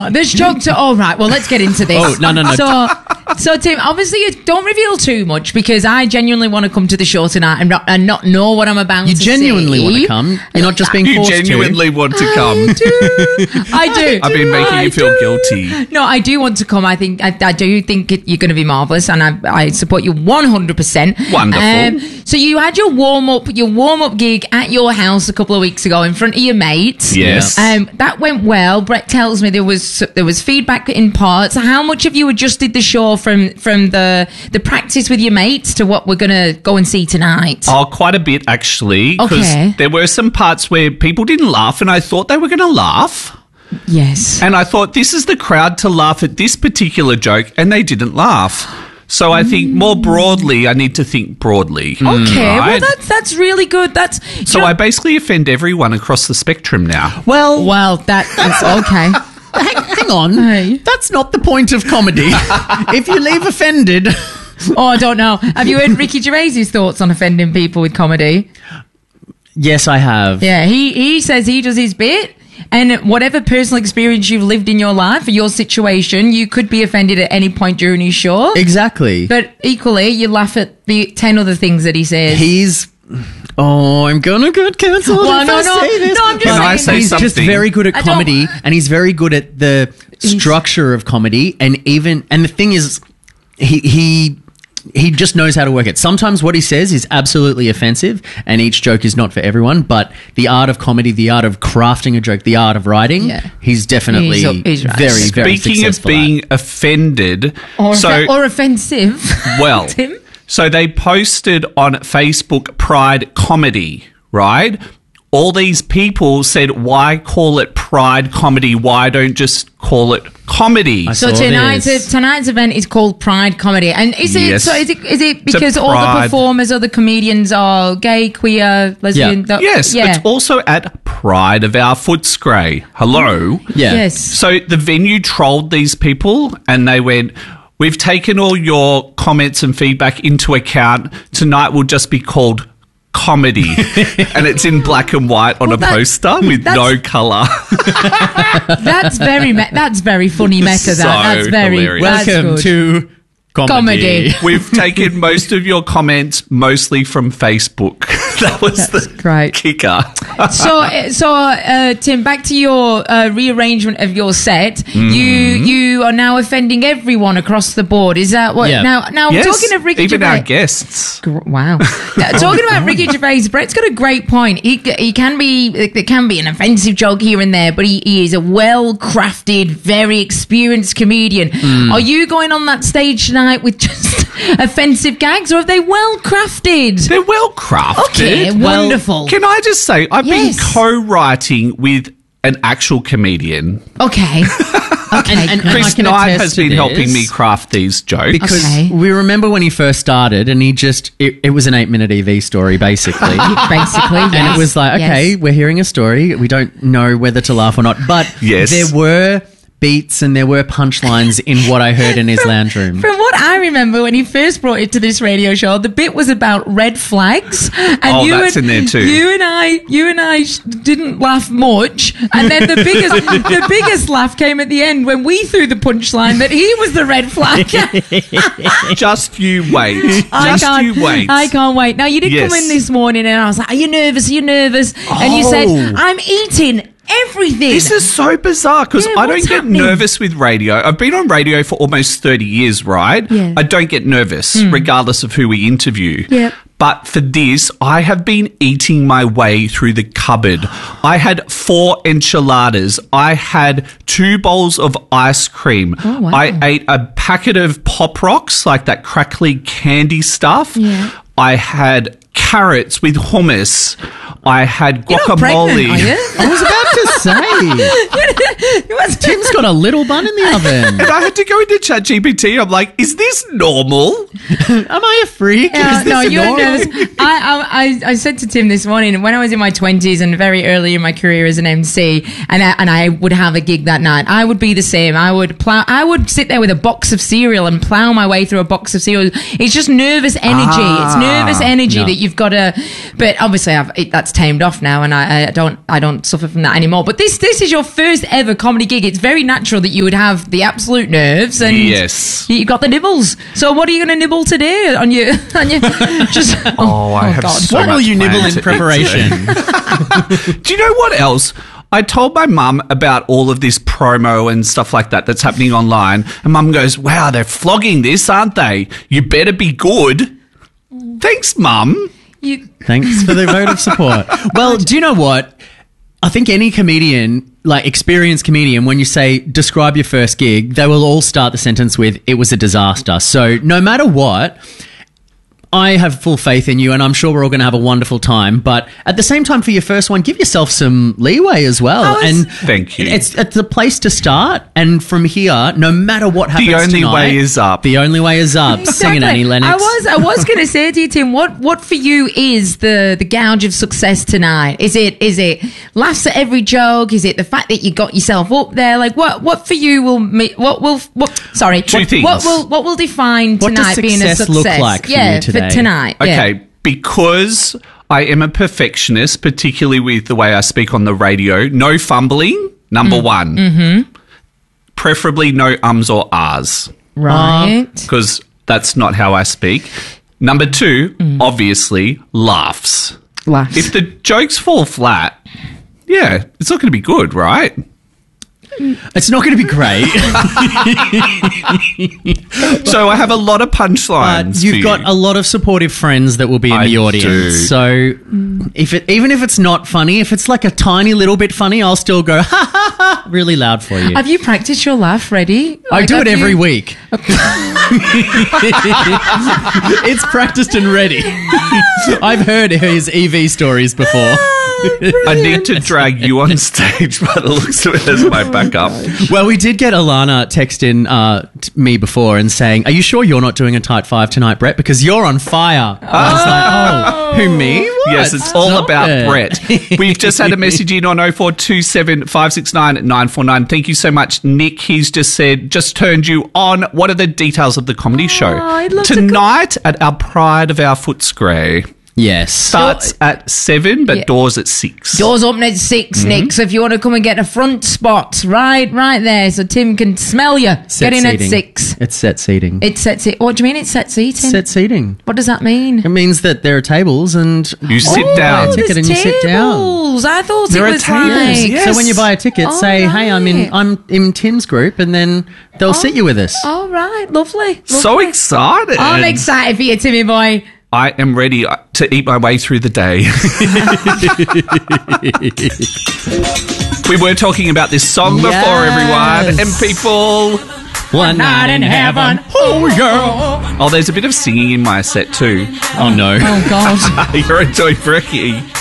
This joke to all right. Well, let's get into this. Oh, no. So Tim, obviously, you don't reveal too much because I genuinely want to come to the show tonight and not know what I'm about to say. You genuinely want to come. You're not just being forced to. You genuinely want to come. I do. I've been making you feel guilty. No, I do want to come. I do think you're going to be marvellous, and I support you 100%. Wonderful. So you had your warm up gig at your house a couple of weeks ago in front of your mates. Yes. That went well. Brett tells me there was feedback in parts. How much have you adjusted the show from the practice with your mates to what we're going to go and see tonight? Oh, quite a bit, actually. Because there were some parts where people didn't laugh, and I thought they were going to laugh. Yes. And I thought, this is the crowd to laugh at this particular joke, and they didn't laugh. So I think more broadly, I need to think broadly. Okay, right? well, that's really good. So I basically offend everyone across the spectrum now. Well, that's okay. Hang on. Hey. That's not the point of comedy. If you leave offended... Oh, I don't know. Have you heard Ricky Gervais's thoughts on offending people with comedy? Yes, I have. Yeah, he says he does his bit, and whatever personal experience you've lived in your life or your situation, you could be offended at any point during his show. Exactly. But equally, you laugh at the 10 other things that he says. I'm gonna get cancelled. Well, no, I'm just Can I saying. say He's something? just very good at comedy, and he's very good at the structure of comedy, and the thing is, he just knows how to work it. Sometimes what he says is absolutely offensive, and each joke is not for everyone, but the art of comedy, the art of crafting a joke, the art of writing, he's definitely he's right. very, very Speaking of successful being offended... or offensive. Well... Tim? So they posted on Facebook Pride Comedy, right? All these people said, why call it Pride Comedy? Why don't just call it comedy? So tonight's event is called Pride Comedy, and is it because all the performers or the comedians are gay, queer, lesbian? Yes, it's also at Pride of Our Footscray. Hello. Yeah. Yes. So the venue trolled these people, and they went, we've taken all your comments and feedback into account. Tonight will just be called comedy. And it's in black and white on a poster with no colour. That's very funny meta. That's very hilarious. Welcome to comedy. We've taken most of your comments mostly from Facebook. That was the great kicker. So Tim, back to your rearrangement of your set. Mm-hmm. You are now offending everyone across the board. Is that what? Yeah. Now yes, talking of Ricky even Gervais, our guests. Wow. Talking about Ricky Gervais, Brett's got a great point. He can be, there can be an offensive joke here and there, but he is a well-crafted, very experienced comedian. Are you going on that stage tonight with just offensive gags, or are they well-crafted? They're well-crafted. Okay, wonderful. Can I just say, I've been co-writing with an actual comedian. Okay. And Chris Knight has been helping me craft these jokes. Because we remember when he first started, and it was an 8-minute EV story, basically. Basically, yes. And it was like, okay, we're hearing a story. We don't know whether to laugh or not. But there were beats and there were punchlines in what I heard in his lounge room. From what I remember, when he first brought it to this radio show, the bit was about red flags. And that's in there too. You and I didn't laugh much, and then the biggest laugh came at the end when we threw the punchline that he was the red flag. Just you wait. You wait. I can't wait. Now, you did come in this morning, and I was like, "Are you nervous? Are you nervous?" And you said, "I'm eating everything." This is so bizarre because I don't get nervous with radio. I've been on radio for almost 30 years, right? Yeah. I don't get nervous regardless of who we interview. Yep. But for this, I have been eating my way through the cupboard. I had 4 enchiladas. I had 2 bowls of ice cream. Oh, wow. I ate a packet of Pop Rocks, like that crackly candy stuff. Yeah. I had carrots with hummus. I had guacamole. You're not pregnant, are you? I was about to say. Tim's got a little bun in the oven. And I had to go into ChatGPT. I'm like, is this normal? Am I a freak? Is this you're normal? nervous. I said to Tim this morning, when I was in my 20s and very early in my career as an MC, and I would have a gig that night, I would be the same. I would sit there with a box of cereal and plow my way through a box of cereal. It's just nervous energy. It's nervous energy that you've got to. But obviously, that's tamed off now, and I don't suffer from that anymore. But this is your first ever comedy gig. It's very natural that you would have the absolute nerves, and yes, you got the nibbles. So what are you going to nibble today on your just? I have God. so What will much you nibble planned in to eat preparation? Do you know what else? I told my mum about all of this promo and stuff like that that's happening online, and mum goes, wow, they're flogging this, aren't they? You better be good. Thanks, mum. Thanks for the vote of support. Well, do you know what? I think any comedian, like experienced comedian, when you say describe your first gig, they will all start the sentence with, it was a disaster. So no matter what, I have full faith in you, and I'm sure we're all going to have a wonderful time. But at the same time, for your first one, give yourself some leeway as well. Thank you. It's a place to start, and from here, no matter what happens, The only tonight, way is up. The only way is up. Sing it, Annie Lennox. I was going to say to you, Tim, what for you is the gouge of success tonight? Is it laughs at every joke? Is it the fact that you got yourself up there? Like what for you will Two things. What will define What does tonight being a success success? look like for you today? For tonight. Okay, because I am a perfectionist, particularly with the way I speak on the radio. No fumbling, number one. Mm-hmm. Preferably no ums or ahs. Right. Because that's not how I speak. Number two, obviously, laughs. If the jokes fall flat, yeah, it's not going to be good, right? It's not going to be great. So I have a lot of punchlines. You've got a lot of supportive friends that will be in the audience. do. So even if it's not funny, if it's like a tiny little bit funny, I'll still go ha ha ha really loud for you. Have you practiced your laugh ready? I do have it every you- week. It's practiced and ready. I've heard his EV stories before. I need to drag you on stage by the looks of it as my backup. Well, we did get Alana text in me before and saying, are you sure you're not doing a tight five tonight, Brett? Because you're on fire. I was like, who, me? What? Yes, it's all Stop about it. Brett. We've just had a message in on 0427 569 949. Thank you so much, Nick. He's just said, just turned you on. What are the details of the comedy show? I'd love to Tonight at our Pride of our Footscray. Yes. Starts at 7, but doors at 6. Doors open at 6, Nick. So if you want to come and get a front spot, right there, so Tim can smell you. Set Get in seating. at 6. It's set seating. It's set seating. What do you mean it's set seating? Set seating. What does that mean? It means that there are tables and You sit buy down. a ticket and you sit down. Tables. I thought There it are was tables, like... yes. So when you buy a ticket, All say, "Hey, I'm right. in Tim's group," and then they'll sit you with us. All right, lovely. So excited. I'm excited for you, Timmy boy. I am ready to eat my way through the day. We were talking about this song before, Yes. everyone. And people... One night in heaven. Oh yeah. Oh, there's a bit of singing in my set too. Oh no. Oh, God. You're a toy Brekkie.